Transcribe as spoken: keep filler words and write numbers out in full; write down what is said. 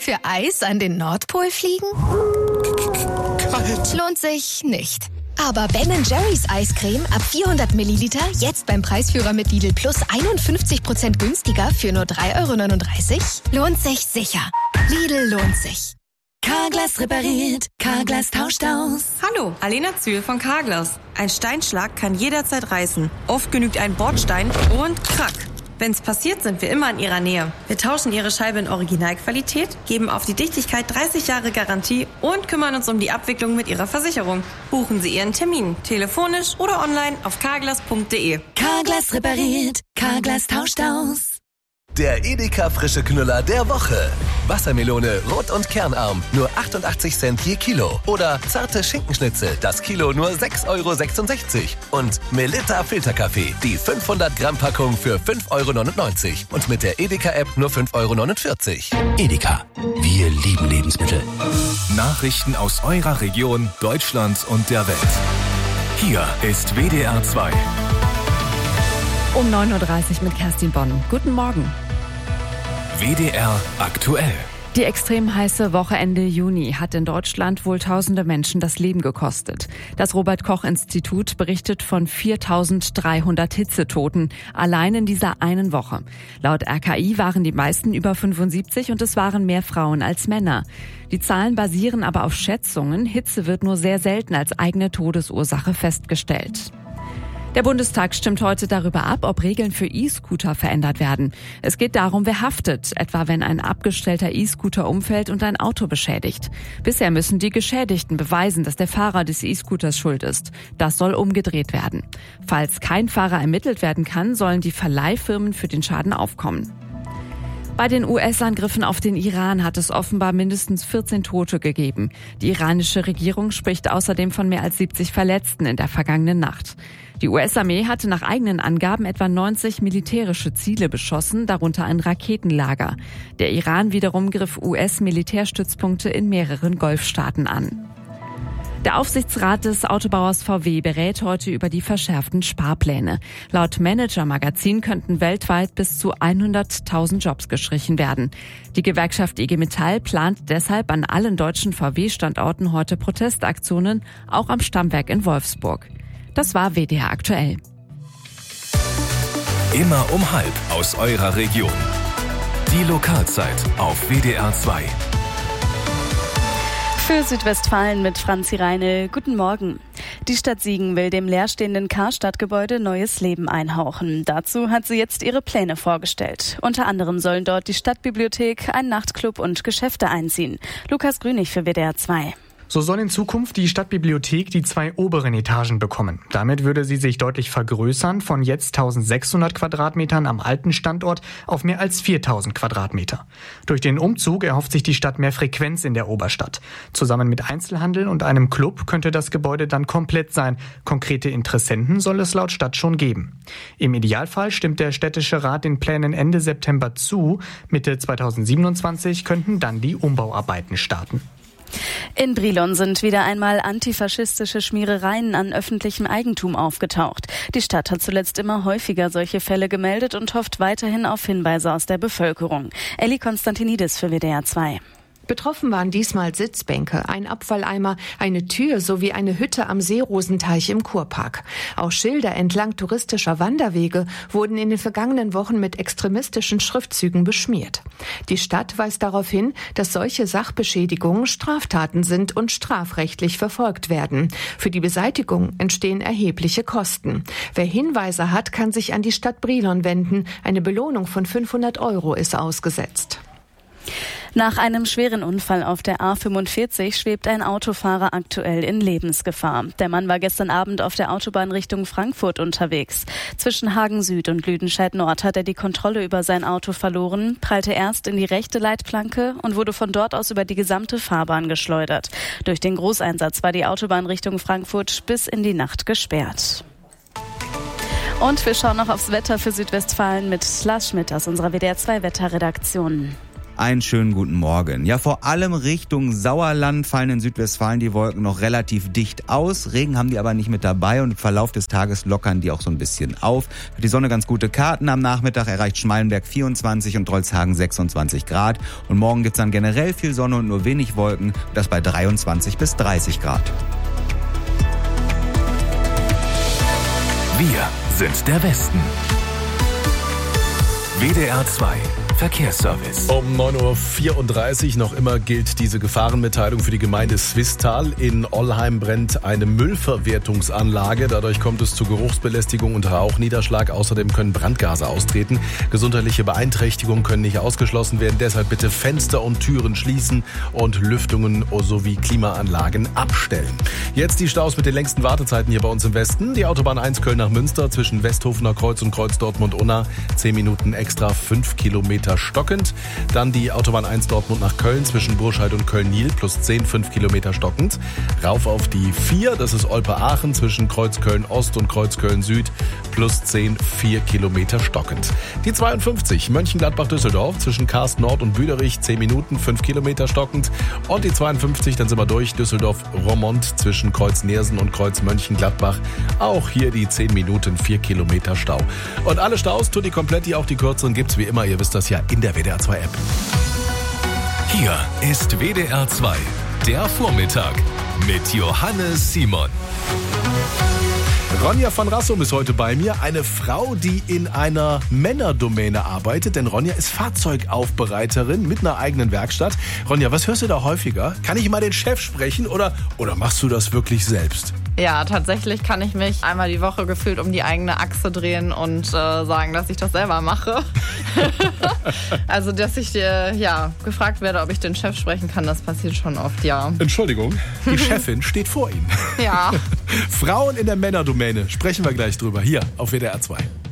Für Eis an den Nordpol fliegen? Kalt. Lohnt sich nicht. Aber Ben and Jerry's Eiscreme ab vierhundert Milliliter jetzt beim Preisführer mit Lidl Plus einundfünfzig Prozent günstiger für nur drei Euro neununddreißig? Lohnt sich sicher. Lidl lohnt sich. Carglass repariert, Carglass tauscht aus. Hallo, Alena Zühl von Carglass. Ein Steinschlag kann jederzeit reißen. Oft genügt ein Bordstein und krack. Wenn's passiert, sind wir immer in Ihrer Nähe. Wir tauschen Ihre Scheibe in Originalqualität, geben auf die Dichtigkeit dreißig Jahre Garantie und kümmern uns um die Abwicklung mit Ihrer Versicherung. Buchen Sie Ihren Termin, telefonisch oder online auf carglass punkt de. Carglass repariert, Carglass tauscht aus. Der Edeka frische Knüller der Woche. Wassermelone rot und kernarm, nur achtundachtzig Cent je Kilo. Oder zarte Schinkenschnitzel, das Kilo nur sechs Euro sechsundsechzig. Und Melitta Filterkaffee, die fünfhundert Gramm Packung für fünf Euro neunundneunzig. Und mit der Edeka-App nur fünf Euro neunundvierzig. Edeka, wir lieben Lebensmittel. Nachrichten aus eurer Region, Deutschland und der Welt. Hier ist W D R zwei. Um neun Uhr dreißig mit Kerstin Bonn. Guten Morgen. W D R aktuell. Die extrem heiße Woche Ende Juni hat in Deutschland wohl tausende Menschen das Leben gekostet. Das Robert-Koch-Institut berichtet von viertausenddreihundert Hitzetoten allein in dieser einen Woche. Laut R K I waren die meisten über fünfundsiebzig und es waren mehr Frauen als Männer. Die Zahlen basieren aber auf Schätzungen. Hitze wird nur sehr selten als eigene Todesursache festgestellt. Der Bundestag stimmt heute darüber ab, ob Regeln für E-Scooter verändert werden. Es geht darum, wer haftet, etwa wenn ein abgestellter E-Scooter umfällt und ein Auto beschädigt. Bisher müssen die Geschädigten beweisen, dass der Fahrer des E-Scooters schuld ist. Das soll umgedreht werden. Falls kein Fahrer ermittelt werden kann, sollen die Verleihfirmen für den Schaden aufkommen. Bei den U S-Angriffen auf den Iran hat es offenbar mindestens vierzehn Tote gegeben. Die iranische Regierung spricht außerdem von mehr als siebzig Verletzten in der vergangenen Nacht. Die U S-Armee hatte nach eigenen Angaben etwa neunzig militärische Ziele beschossen, darunter ein Raketenlager. Der Iran wiederum griff U S-Militärstützpunkte in mehreren Golfstaaten an. Der Aufsichtsrat des Autobauers V W berät heute über die verschärften Sparpläne. Laut Manager-Magazin könnten weltweit bis zu hunderttausend Jobs gestrichen werden. Die Gewerkschaft I G Metall plant deshalb an allen deutschen V W-Standorten heute Protestaktionen, auch am Stammwerk in Wolfsburg. Das war W D R aktuell. Immer um halb aus eurer Region. Die Lokalzeit auf W D R zwei. Für Südwestfalen mit Franzi Reine. Guten Morgen. Die Stadt Siegen will dem leerstehenden Karstadtgebäude neues Leben einhauchen. Dazu hat sie jetzt ihre Pläne vorgestellt. Unter anderem sollen dort die Stadtbibliothek, ein Nachtclub und Geschäfte einziehen. Lukas Grünig für W D R zwei. So soll in Zukunft die Stadtbibliothek die zwei oberen Etagen bekommen. Damit würde sie sich deutlich vergrößern, von jetzt eintausendsechshundert Quadratmetern am alten Standort auf mehr als viertausend Quadratmeter. Durch den Umzug erhofft sich die Stadt mehr Frequenz in der Oberstadt. Zusammen mit Einzelhandel und einem Club könnte das Gebäude dann komplett sein. Konkrete Interessenten soll es laut Stadt schon geben. Im Idealfall stimmt der städtische Rat den Plänen Ende September zu. Mitte zweitausendsiebenundzwanzig könnten dann die Umbauarbeiten starten. In Brilon sind wieder einmal antifaschistische Schmierereien an öffentlichem Eigentum aufgetaucht. Die Stadt hat zuletzt immer häufiger solche Fälle gemeldet und hofft weiterhin auf Hinweise aus der Bevölkerung. Elli Konstantinidis für W D R zwei. Betroffen waren diesmal Sitzbänke, ein Abfalleimer, eine Tür sowie eine Hütte am Seerosenteich im Kurpark. Auch Schilder entlang touristischer Wanderwege wurden in den vergangenen Wochen mit extremistischen Schriftzügen beschmiert. Die Stadt weist darauf hin, dass solche Sachbeschädigungen Straftaten sind und strafrechtlich verfolgt werden. Für die Beseitigung entstehen erhebliche Kosten. Wer Hinweise hat, kann sich an die Stadt Brilon wenden. Eine Belohnung von fünfhundert Euro ist ausgesetzt. Nach einem schweren Unfall auf der A fünfundvierzig schwebt ein Autofahrer aktuell in Lebensgefahr. Der Mann war gestern Abend auf der Autobahn Richtung Frankfurt unterwegs. Zwischen Hagen Süd und Lüdenscheid Nord hat er die Kontrolle über sein Auto verloren, prallte erst in die rechte Leitplanke und wurde von dort aus über die gesamte Fahrbahn geschleudert. Durch den Großeinsatz war die Autobahn Richtung Frankfurt bis in die Nacht gesperrt. Und wir schauen noch aufs Wetter für Südwestfalen mit Lars Schmidt aus unserer W D R zwei Wetterredaktion. Einen schönen guten Morgen. Ja, vor allem Richtung Sauerland fallen in Südwestfalen die Wolken noch relativ dicht aus. Regen haben die aber nicht mit dabei und im Verlauf des Tages lockern die auch so ein bisschen auf. Hat die Sonne ganz gute Karten. Am Nachmittag erreicht Schmallenberg vierundzwanzig und Drolshagen sechsundzwanzig Grad. Und morgen gibt's dann generell viel Sonne und nur wenig Wolken. Das bei dreiundzwanzig bis dreißig Grad. Wir sind der Westen. W D R zwei Verkehrsservice. Um neun Uhr vierunddreißig noch immer gilt diese Gefahrenmitteilung für die Gemeinde Swisttal. In Ollheim brennt eine Müllverwertungsanlage. Dadurch kommt es zu Geruchsbelästigung und Rauchniederschlag. Außerdem können Brandgase austreten. Gesundheitliche Beeinträchtigungen können nicht ausgeschlossen werden. Deshalb bitte Fenster und Türen schließen und Lüftungen sowie Klimaanlagen abstellen. Jetzt die Staus mit den längsten Wartezeiten hier bei uns im Westen. Die Autobahn eins Köln nach Münster zwischen Westhofener Kreuz und Kreuz Dortmund-Unna. zehn Minuten extra, fünf Kilometer stockend. Dann die Autobahn eins Dortmund nach Köln zwischen Burscheid und Köln-Nil plus zehn, fünf Kilometer stockend. Rauf auf die vier, das ist Olpe-Aachen zwischen Kreuz Köln-Ost und Kreuz Köln-Süd plus zehn, vier Kilometer stockend. Die zweiundfünfzig Mönchengladbach-Düsseldorf zwischen Karst Nord und Büderich zehn Minuten, fünf Kilometer stockend. Und die zweiundfünfzig, dann sind wir durch, Düsseldorf-Roermond zwischen Kreuz Neersen und Kreuz Mönchengladbach. Auch hier die zehn Minuten, vier Kilometer Stau. Und alle Staus, tutti kompletti, auch die kürzeren gibt's wie immer, ihr wisst das ja, in der W D R zwei App. Hier ist W D R zwei, der Vormittag mit Johannes Simon. Ronja von Rassum ist heute bei mir, eine Frau, die in einer Männerdomäne arbeitet, denn Ronja ist Fahrzeugaufbereiterin mit einer eigenen Werkstatt. Ronja, was hörst du da häufiger? Kann ich mal den Chef sprechen oder, oder machst du das wirklich selbst? Ja, tatsächlich kann ich mich einmal die Woche gefühlt um die eigene Achse drehen und äh, sagen, dass ich das selber mache. Also, dass ich äh, ja, gefragt werde, ob ich den Chef sprechen kann, das passiert schon oft, ja. Entschuldigung, die Chefin steht vor Ihnen. Ja. Frauen in der Männerdomäne, sprechen wir gleich drüber, hier auf W D R zwei.